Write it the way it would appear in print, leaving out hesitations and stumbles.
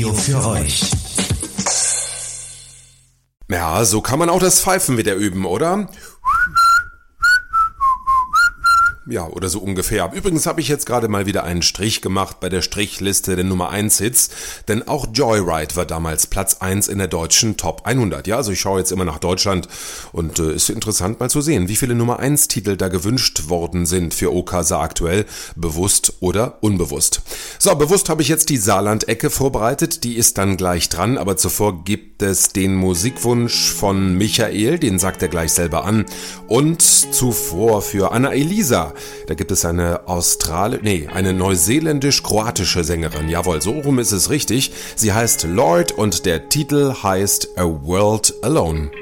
Radio für euch. Ja, so kann man auch das Pfeifen wieder üben, oder? Ja, oder so ungefähr. Übrigens habe ich jetzt gerade mal wieder einen Strich gemacht bei der Strichliste der Nummer 1 Hits, denn auch Joyride war damals Platz 1 in der deutschen Top 100. Ja, also ich schaue jetzt immer nach Deutschland und ist interessant mal zu sehen, wie viele Nummer 1 Titel da gewünscht worden sind für Okasa aktuell, bewusst oder unbewusst. So, bewusst habe ich jetzt die Saarland-Ecke vorbereitet, die ist dann gleich dran, aber zuvor gibt es den Musikwunsch von Michael, den sagt er gleich selber an, und zuvor für Anna-Elisa. Da gibt es eine neuseeländisch-kroatische Sängerin. Jawohl, so rum ist es richtig. Sie heißt Lord und der Titel heißt A World Alone.